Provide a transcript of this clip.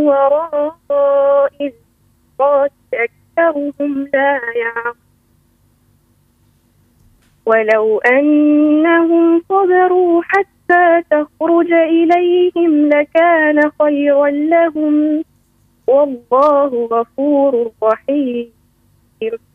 وراء الذرات أكثرهم لا يعلمون ولو أنهم صبروا حتى تخرج إليهم لكان خيرا لهم والله غفور رحيم